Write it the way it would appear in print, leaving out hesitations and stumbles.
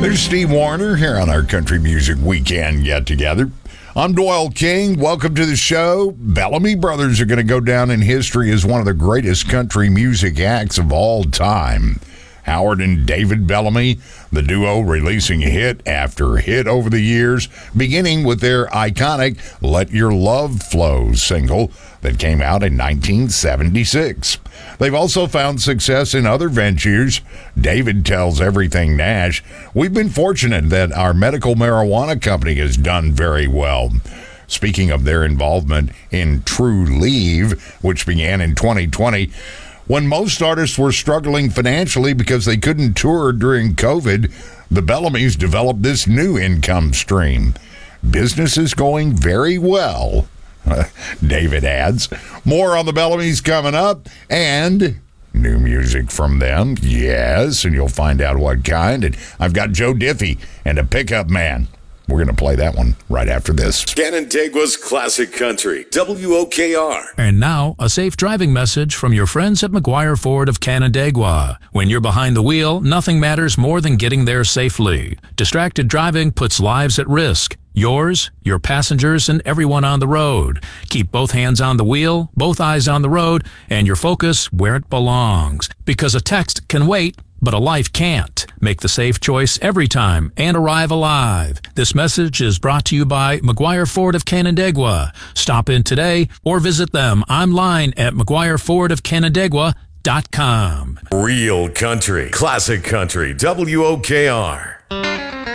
There's Steve Warner here on our Country Music Weekend Get Together. I'm Doyle King. Welcome to the show. Bellamy Brothers are going to go down in history as one of the greatest country music acts of all time. Howard and David Bellamy, the duo releasing hit after hit over the years, beginning with their iconic Let Your Love Flow single that came out in 1976. They've also found success in other ventures. David tells Everything Nash, "We've been fortunate that our medical marijuana company has done very well." Speaking of their involvement in True Leave, which began in 2020, when most artists were struggling financially because they couldn't tour during COVID, the Bellamys developed this new income stream. Business is going very well, David adds. More on the Bellamys coming up, and new music from them, yes, and you'll find out what kind. And I've got Joe Diffie and a Pickup Man. We're going to play that one right after this. Canandaigua's Classic Country, WOKR. And now, a safe driving message from your friends at McGuire Ford of Canandaigua. When you're behind the wheel, nothing matters more than getting there safely. Distracted driving puts lives at risk. Yours, your passengers, and everyone on the road. Keep both hands on the wheel, both eyes on the road, and your focus where it belongs. Because a text can wait, but a life can't. Make the safe choice every time and arrive alive. This message is brought to you by McGuire Ford of Canandaigua. Stop in today or visit them online at McGuireFordofCanandaigua.com. Real country, classic country, WOKR.